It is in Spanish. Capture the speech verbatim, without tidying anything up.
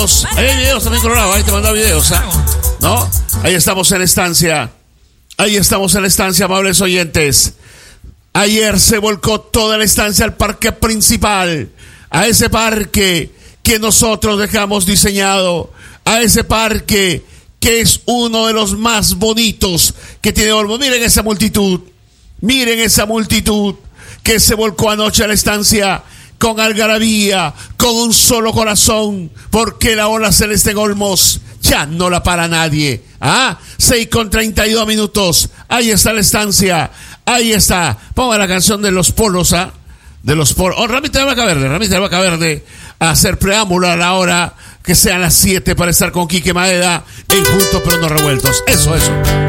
Ahí hay videos también, Colorado. Ahí te manda videos, ¿ah? ¿No? Ahí estamos en la estancia. Ahí estamos en la estancia, amables oyentes. Ayer se volcó toda la estancia al parque principal. A ese parque que nosotros dejamos diseñado. A ese parque que es uno de los más bonitos que tiene Olmo. Miren esa multitud. Miren esa multitud que se volcó anoche a la estancia con algarabía, con un solo corazón, porque la ola celeste en Olmos ya no la para nadie. Ah, seis con treinta y dos minutos. Ahí está la estancia. Ahí está. Ponga la canción de los polos, ¿ah? De los polos. Oh, Ramita de Vaca Verde, Ramita de Vaca Verde, a hacer preámbulo a la hora que sean las siete para estar con Quique Maeda en Juntos pero no revueltos. Eso, eso.